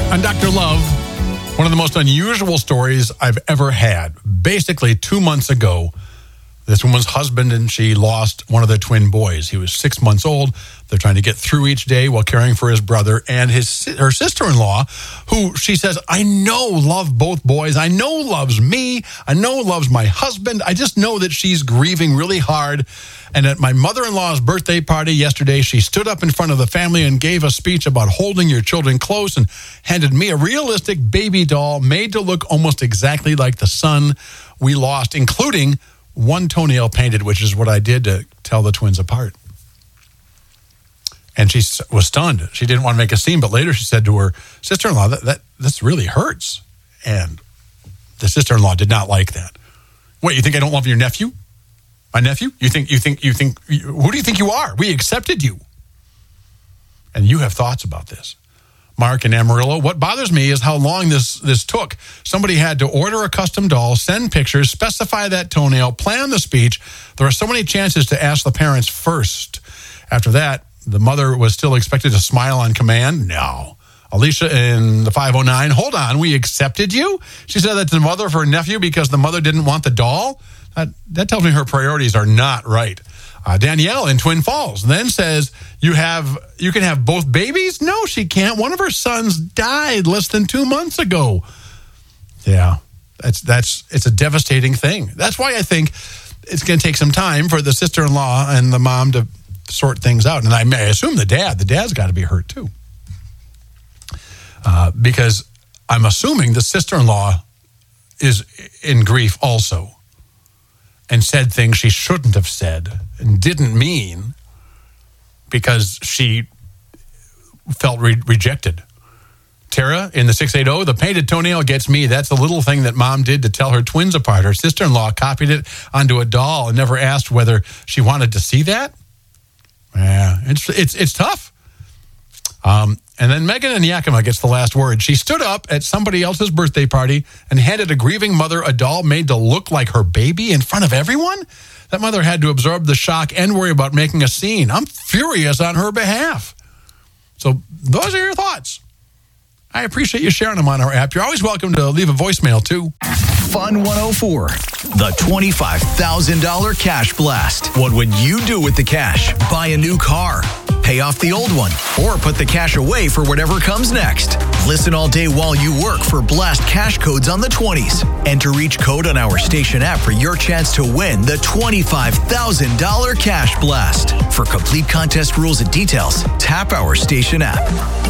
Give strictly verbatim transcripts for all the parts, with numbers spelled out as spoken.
On Doctor Love, one of the most unusual stories I've ever had. Basically, two months ago, this woman's husband and she lost one of their twin boys. He was six months old. They're trying to get through each day while caring for his brother and his her sister-in-law, who she says, I know love both boys. I know loves me. I know loves my husband. I just know that she's grieving really hard. And at my mother-in-law's birthday party yesterday, she stood up in front of the family and gave a speech about holding your children close and handed me a realistic baby doll made to look almost exactly like the son we lost, including one toenail painted, which is what I did to tell the twins apart. And she was stunned. She didn't want to make a scene, but later she said to her sister-in-law, that, that this really hurts. And the sister-in-law did not like that. What, you think I don't love your nephew? My nephew? You think, you think, you think, who do you think you are? We accepted you. And you have thoughts about this. Mark and Amarillo, what bothers me is how long this, this took. Somebody had to order a custom doll, send pictures, specify that toenail, plan the speech. There are so many chances to ask the parents first. After that, the mother was still expected to smile on command. No. Alicia in the five oh nine, hold on, we accepted you? She said that to the mother of her nephew because the mother didn't want the doll? That, that tells me her priorities are not right. Uh, Danielle in Twin Falls then says, you have you can have both babies? No, she can't. One of her sons died less than two months ago. Yeah, that's that's it's a devastating thing. That's why I think it's going to take some time for the sister-in-law and the mom to sort things out. And I may assume the dad. The dad's got to be hurt too. Uh, because I'm assuming the sister-in-law is in grief also and said things she shouldn't have said and didn't mean because she felt re- rejected. Tara in the six eighty, the painted toenail gets me. That's the little thing that mom did to tell her twins apart. Her sister-in-law copied it onto a doll and never asked whether she wanted to see that. Yeah, it's it's it's tough. Um, and then Megan in Yakima gets the last word. She stood up at somebody else's birthday party and handed a grieving mother a doll made to look like her baby in front of everyone. That mother had to absorb the shock and worry about making a scene. I'm furious on her behalf. So those are your thoughts. I appreciate you sharing them on our app. You're always welcome to leave a voicemail, too. Fun one oh four, the twenty-five thousand dollars Cash Blast. What would you do with the cash? Buy a new car, pay off the old one, or put the cash away for whatever comes next. Listen all day while you work for Blast cash codes on the twenties. Enter each code on our station app for your chance to win the twenty-five thousand dollars Cash Blast. For complete contest rules and details, tap our station app.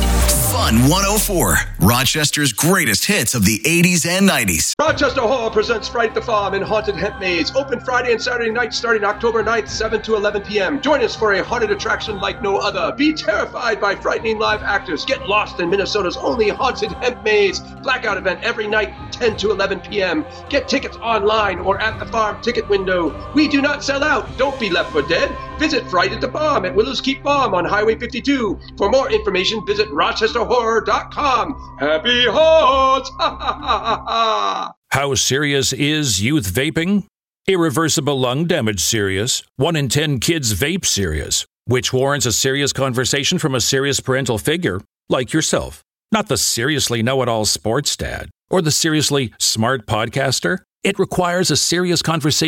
Fun one oh four, Rochester's greatest hits of the eighties and nineties. Rochester Hall presents Fright the Farm and Haunted Hemp Maze. Open Friday and Saturday nights starting October ninth, seven to eleven p.m. Join us for a haunted attraction like no other. Be terrified by frightening live actors. Get lost in Minnesota's only haunted hemp maze. Blackout event every night, ten to eleven p.m. Get tickets online or at the farm ticket window. We do not sell out. Don't be left for dead. Visit Fright at the Farm at Willows Keep Farm on Highway fifty-two. For more information, visit rochester horror dot com. Happy haunts! Ha ha ha ha ha! How serious is youth vaping? Irreversible lung damage serious. One in ten kids vape serious, which warrants a serious conversation from a serious parental figure like yourself. Not the seriously know-it-all sports dad or the seriously smart podcaster. It requires a serious conversation